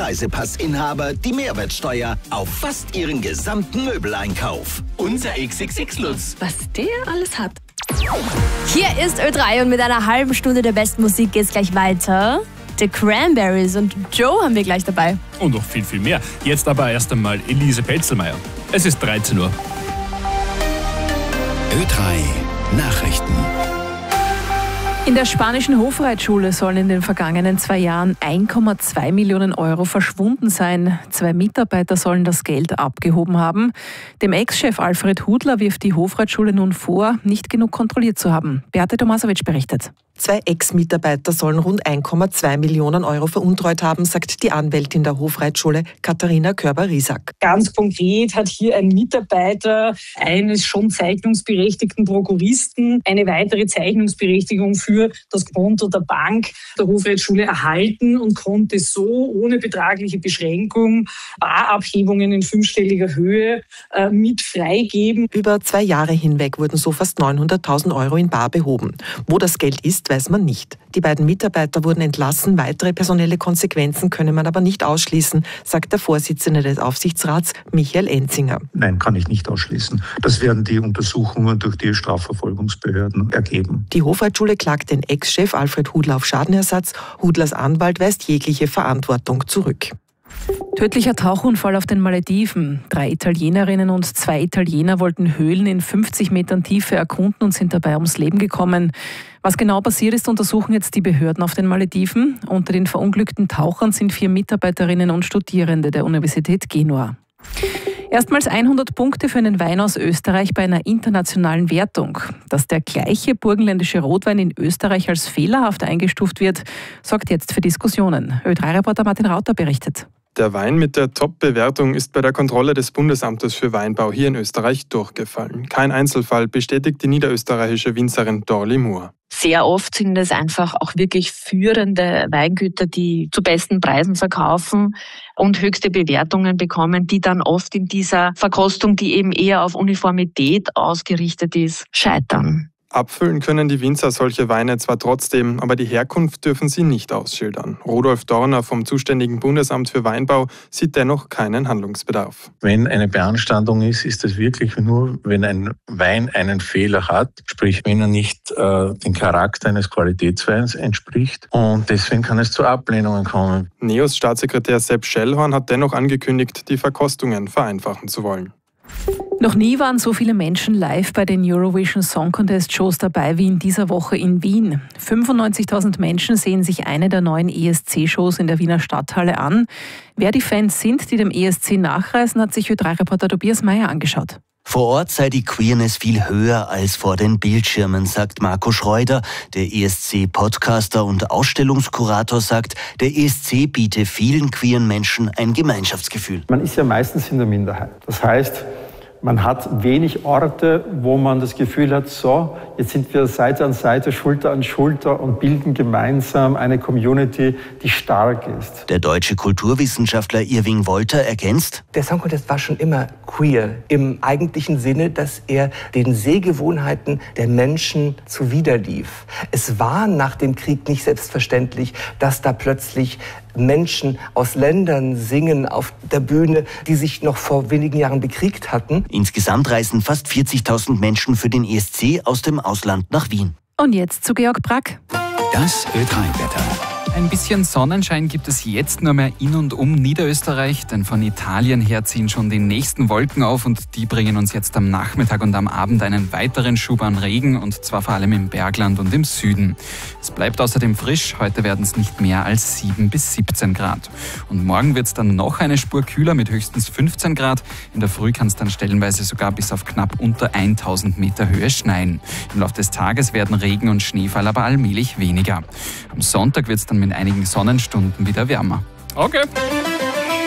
Reisepass-Inhaber die Mehrwertsteuer auf fast ihren gesamten Möbeleinkauf. Unser XXX-Lutz. Was der alles hat. Hier ist Ö3 und mit einer halben Stunde der besten Musik geht's gleich weiter. The Cranberries und Joe haben wir gleich dabei. Und noch viel, viel mehr. Jetzt aber erst einmal Elise Pelzelmeier. Es ist 13 Uhr. Ö3 Nachrichten. In der spanischen Hofreitschule sollen in den vergangenen 2 Jahren 1,2 Millionen Euro verschwunden sein. 2 Mitarbeiter sollen das Geld abgehoben haben. Dem Ex-Chef Alfred Hudler wirft die Hofreitschule nun vor, nicht genug kontrolliert zu haben. Beate Tomasowitsch berichtet. 2 Ex-Mitarbeiter sollen rund 1,2 Millionen Euro veruntreut haben, sagt die Anwältin der Hofreitschule Katharina Körber-Riesack. Ganz konkret hat hier ein Mitarbeiter eines schon zeichnungsberechtigten Prokuristen eine weitere Zeichnungsberechtigung für das Konto der Bank der Hofreitschule erhalten und konnte so ohne betragliche Beschränkung Barabhebungen in 5-stelliger Höhe mit freigeben. Über 2 Jahre hinweg wurden so fast 900.000 Euro in bar behoben. Wo das Geld ist, weiß man nicht. Die beiden Mitarbeiter wurden entlassen, weitere personelle Konsequenzen könne man aber nicht ausschließen, sagt der Vorsitzende des Aufsichtsrats Michael Enzinger. Nein, kann ich nicht ausschließen. Das werden die Untersuchungen durch die Strafverfolgungsbehörden ergeben. Die Hofreitschule klagt den Ex-Chef Alfred Hudler auf Schadenersatz. Hudlers Anwalt weist jegliche Verantwortung zurück. Tödlicher Tauchunfall auf den Malediven. 3 Italienerinnen und 2 Italiener wollten Höhlen in 50 Metern Tiefe erkunden und sind dabei ums Leben gekommen. Was genau passiert ist, untersuchen jetzt die Behörden auf den Malediven. Unter den verunglückten Tauchern sind 4 Mitarbeiterinnen und Studierende der Universität Genua. Erstmals 100 Punkte für einen Wein aus Österreich bei einer internationalen Wertung. Dass der gleiche burgenländische Rotwein in Österreich als fehlerhaft eingestuft wird, sorgt jetzt für Diskussionen. Ö3-Reporter Martin Rauter berichtet. Der Wein mit der Top-Bewertung ist bei der Kontrolle des Bundesamtes für Weinbau hier in Österreich durchgefallen. Kein Einzelfall, bestätigt die niederösterreichische Winzerin Dorli Moore. Sehr oft sind es einfach auch wirklich führende Weingüter, die zu besten Preisen verkaufen und höchste Bewertungen bekommen, die dann oft in dieser Verkostung, die eben eher auf Uniformität ausgerichtet ist, scheitern. Abfüllen können die Winzer solche Weine zwar trotzdem, aber die Herkunft dürfen sie nicht ausschildern. Rudolf Dorner vom zuständigen Bundesamt für Weinbau sieht dennoch keinen Handlungsbedarf. Wenn eine Beanstandung ist es wirklich nur, wenn ein Wein einen Fehler hat, sprich wenn er nicht dem Charakter eines Qualitätsweins entspricht, und deswegen kann es zu Ablehnungen kommen. NEOS Staatssekretär Sepp Schellhorn hat dennoch angekündigt, die Verkostungen vereinfachen zu wollen. Noch nie waren so viele Menschen live bei den Eurovision Song Contest Shows dabei wie in dieser Woche in Wien. 95.000 Menschen sehen sich eine der neuen ESC-Shows in der Wiener Stadthalle an. Wer die Fans sind, die dem ESC nachreisen, hat sich Ö3-Reporter Tobias Meyer angeschaut. Vor Ort sei die Queerness viel höher als vor den Bildschirmen, sagt Marco Schreuder. Der ESC-Podcaster und Ausstellungskurator sagt, der ESC biete vielen queeren Menschen ein Gemeinschaftsgefühl. Man ist ja meistens in der Minderheit. Das heißt, man hat wenig Orte, wo man das Gefühl hat, so, jetzt sind wir Seite an Seite, Schulter an Schulter und bilden gemeinsam eine Community, die stark ist. Der deutsche Kulturwissenschaftler Irving Wolter ergänzt: Der Song Contest war schon immer queer, im eigentlichen Sinne, dass er den Sehgewohnheiten der Menschen zuwiderlief. Es war nach dem Krieg nicht selbstverständlich, dass da plötzlich Menschen aus Ländern singen auf der Bühne, die sich noch vor wenigen Jahren bekriegt hatten. Insgesamt reisen fast 40.000 Menschen für den ESC aus dem Ausland nach Wien. Und jetzt zu Georg Brack. Das Ö3-Wetter. Ein bisschen Sonnenschein gibt es jetzt nur mehr in und um Niederösterreich, denn von Italien her ziehen schon die nächsten Wolken auf und die bringen uns jetzt am Nachmittag und am Abend einen weiteren Schub an Regen, und zwar vor allem im Bergland und im Süden. Es bleibt außerdem frisch, heute werden es nicht mehr als 7 bis 17 Grad. Und morgen wird es dann noch eine Spur kühler mit höchstens 15 Grad. In der Früh kann es dann stellenweise sogar bis auf knapp unter 1000 Meter Höhe schneien. Im Laufe des Tages werden Regen und Schneefall aber allmählich weniger. Am Sonntag wird es dann mit einigen Sonnenstunden wieder wärmer. Okay.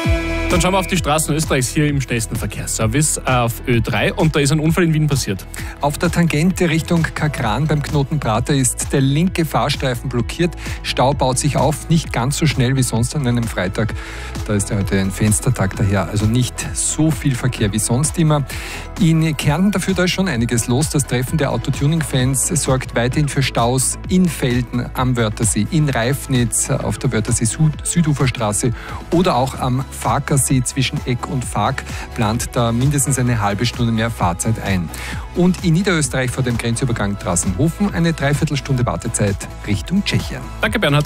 Dann schauen wir auf die Straßen Österreichs hier im schnellsten Verkehrsservice auf Ö3 und da ist ein Unfall in Wien passiert. Auf der Tangente Richtung Kakran beim Knoten Prater ist der linke Fahrstreifen blockiert. Stau baut sich auf, nicht ganz so schnell wie sonst an einem Freitag. Da ist ja heute ein Fenstertag daher, also nicht so viel Verkehr wie sonst immer. In Kärnten dafür, da ist schon einiges los. Das Treffen der Autotuning-Fans sorgt weiterhin für Staus in Velden am Wörthersee, in Reifnitz auf der Wörthersee-Süduferstraße oder auch am Farkersee zwischen Eck und Fark plant da mindestens eine halbe Stunde mehr Fahrzeit ein. Und in Niederösterreich vor dem Grenzübergang Drassenhofen eine Dreiviertelstunde Wartezeit Richtung Tschechien. Danke, Bernhard.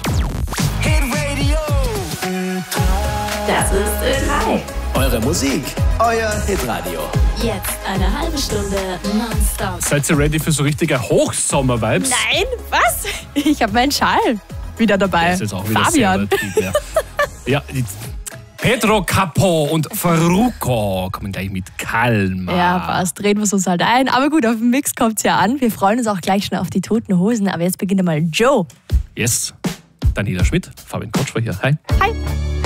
Das ist Ö3. Eure Musik, euer Hitradio. Jetzt eine halbe Stunde nonstop. Seid ihr ready für so richtige Hochsommer-Vibes? Nein, was? Ich habe meinen Schal wieder dabei. Das ist jetzt auch wieder Fabian. sehr ja, Pedro Capo und Farruko kommen gleich mit Kalma. Ja, passt. Drehen wir uns halt ein. Aber gut, auf den Mix kommt es ja an. Wir freuen uns auch gleich schon auf die Toten Hosen. Aber jetzt beginnt einmal Joe. Yes. Daniela Schmidt, Fabian Kotsch war hier. Hi. Hi.